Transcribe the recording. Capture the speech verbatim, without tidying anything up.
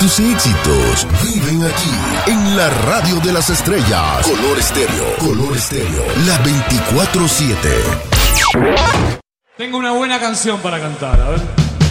tus éxitos viven aquí, en la radio de las estrellas. Color Estéreo, Color Estéreo, la veinticuatro siete. Tengo una buena canción para cantar, a ver.